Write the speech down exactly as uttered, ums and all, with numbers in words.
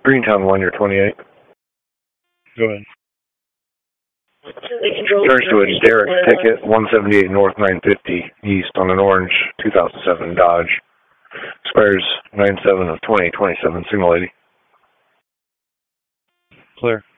Greentown one, you're twenty-eight. Go ahead. Turns to a Derek ticket, one seventy-eight North nine fifty East on an orange two thousand seven Dodge. Expires nine seven of twenty twenty-seven. Signal lady. Clear.